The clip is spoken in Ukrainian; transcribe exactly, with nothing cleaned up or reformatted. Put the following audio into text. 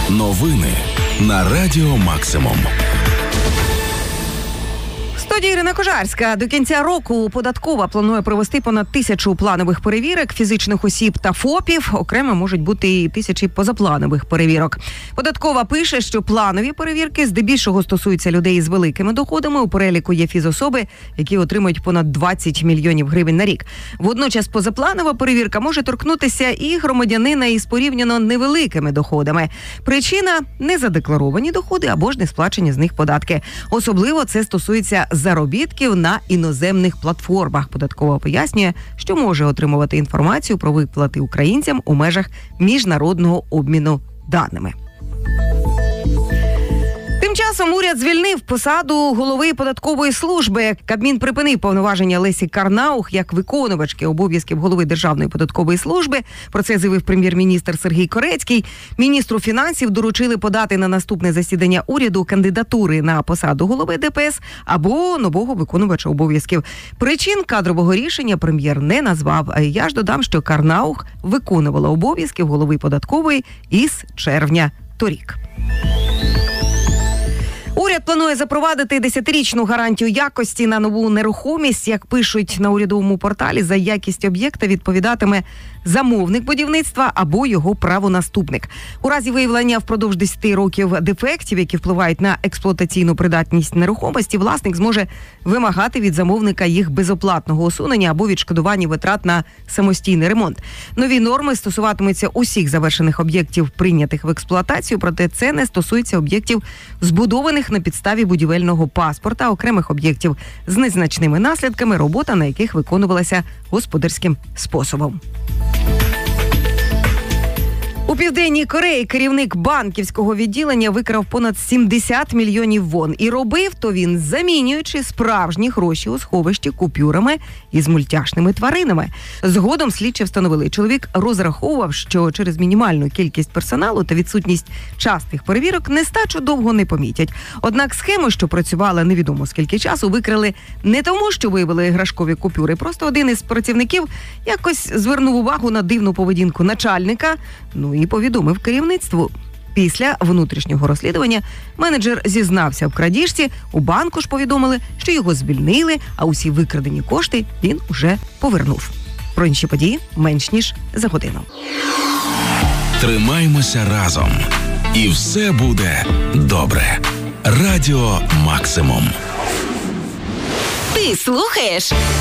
Новини на Радіо Максимум. Студія Ірина Кожарська. До кінця року податкова планує провести понад тисячу планових перевірок фізичних осіб та ФОПів. Окремо можуть бути і тисячі позапланових перевірок. Податкова пише, що планові перевірки здебільшого стосуються людей з великими доходами. У переліку є фізособи, які отримують понад двадцять мільйонів гривень на рік. Водночас позапланова перевірка може торкнутися і громадянина із порівняно невеликими доходами. Причина – незадекларовані доходи або ж не сплачені з них податки. Особливо це стосується заробітків на іноземних платформах. Податкова пояснює, що може отримувати інформацію про виплати українцям у межах міжнародного обміну даними. Тим часом уряд звільнив посаду голови податкової служби. Кабмін припинив повноваження Лесі Карнаух як виконувачки обов'язків голови Державної податкової служби. Про це заявив прем'єр-міністр Сергій Корецький. Міністру фінансів доручили подати на наступне засідання уряду кандидатури на посаду голови ДПС або нового виконувача обов'язків. Причин кадрового рішення прем'єр не назвав. А я ж додам, що Карнаух виконувала обов'язки голови податкової із червня торік. Уряд планує запровадити десятирічну гарантію якості на нову нерухомість. Як пишуть на урядовому порталі, за якість об'єкта відповідатиме замовник будівництва або його правонаступник. У разі виявлення впродовж десяти років дефектів, які впливають на експлуатаційну придатність нерухомості, власник зможе вимагати від замовника їх безоплатного усунення або відшкодування витрат на самостійний ремонт. Нові норми стосуватимуться усіх завершених об'єктів, прийнятих в експлуатацію, проте це не стосується об'єктів, збудованих на підставі будівельного паспорта, окремих об'єктів з незначними наслідками, робота на яких виконувалася господарським способом. У Південній Кореї керівник банківського відділення викрав понад сімдесят мільйонів вон. І робив то він, замінюючи справжні гроші у сховищі купюрами із мультяшними тваринами. Згодом слідчі встановили, чоловік розраховував, що через мінімальну кількість персоналу та відсутність частих перевірок нестачу довго не помітять. Однак схему, що працювала невідомо скільки часу, викрили не тому, що виявили іграшкові купюри. Просто один із працівників якось звернув увагу на дивну поведінку начальника, ну і повідомив керівництву. Після внутрішнього розслідування менеджер зізнався в крадіжці. У банку ж повідомили, що його звільнили, а усі викрадені кошти він уже повернув. Про інші події менш ніж за годину. Тримаймося разом. І все буде добре. Радіо Максимум. Ти слухаєш